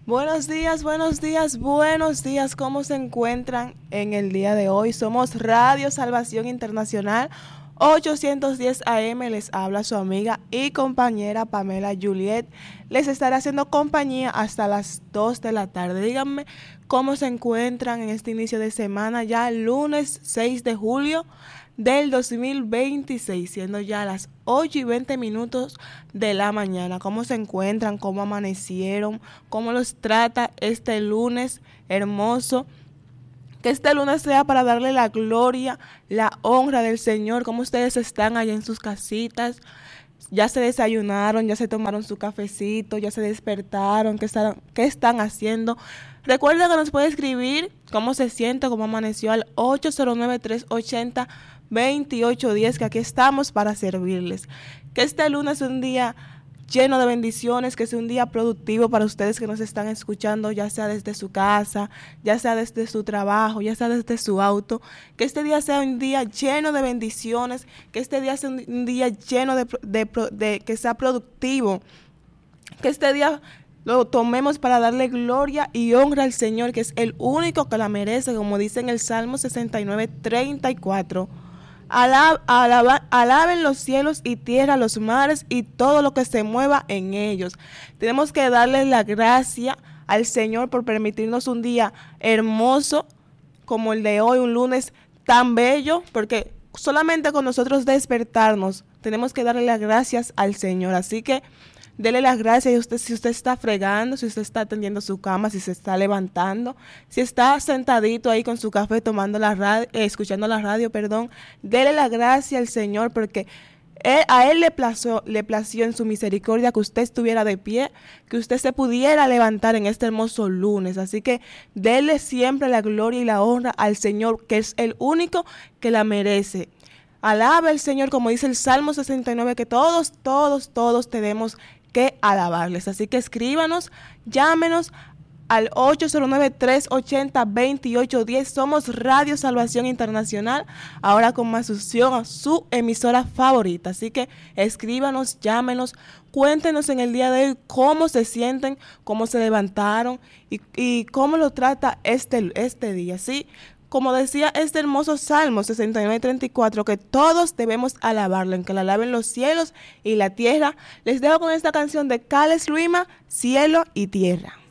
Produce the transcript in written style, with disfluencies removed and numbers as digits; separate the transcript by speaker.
Speaker 1: Buenos días, buenos días, buenos días. ¿Cómo se encuentran en el día de hoy? Somos Radio Salvación Internacional 810 AM. Les habla su amiga y compañera Pamela Juliet. Les estaré haciendo compañía hasta las 2 de la tarde. Díganme cómo se encuentran en este inicio de semana, ya lunes 6 de julio del 2026, siendo ya las 8:20 de la mañana. ¿Cómo se encuentran? ¿Cómo amanecieron? ¿Cómo los trata este lunes hermoso? Que este lunes sea para darle la gloria, la honra del Señor. ¿Cómo ustedes están allá en sus casitas? Ya se desayunaron, ya se tomaron su cafecito, ya se despertaron, ¿qué están haciendo? Recuerda que nos puede escribir cómo se siente, cómo amaneció al 809-380-2810, que aquí estamos para servirles. Que este lunes es un día lleno de bendiciones, que sea un día productivo para ustedes que nos están escuchando, ya sea desde su casa, ya sea desde su trabajo, ya sea desde su auto. Que este día sea un día lleno de bendiciones, que este día sea un día lleno de que sea productivo, que este día lo tomemos para darle gloria y honra al Señor, que es el único que la merece, como dice en el Salmo 69:34. Alaben los cielos y tierra, los mares y todo lo que se mueva en ellos. Tenemos que darle la gracia al Señor por permitirnos un día hermoso como el de hoy, un lunes tan bello, porque solamente con nosotros despertarnos tenemos que darle las gracias al Señor. Así que dele las gracias. Y usted, si usted está fregando, si usted está tendiendo su cama, si se está levantando, si está sentadito ahí con su café tomando la radio, escuchando la radio, perdón, dele las gracias al Señor, porque a Él le plació en su misericordia que usted estuviera de pie, que usted se pudiera levantar en este hermoso lunes. Así que dele siempre la gloria y la honra al Señor, que es el único que la merece. Alaba al Señor, como dice el Salmo 69, que todos tenemos que alabarles. Así que escríbanos, llámenos al 809-380-2810. Somos Radio Salvación Internacional, ahora con más opción a su emisora favorita. Así que escríbanos, llámenos, cuéntenos en el día de hoy cómo se sienten, cómo se levantaron y cómo lo trata este día. ¿Sí? Como decía este hermoso Salmo 69:34, que todos debemos alabarlo, en que la alaben los cielos y la tierra. Les dejo con esta canción de Carlos Rima, Cielo y Tierra.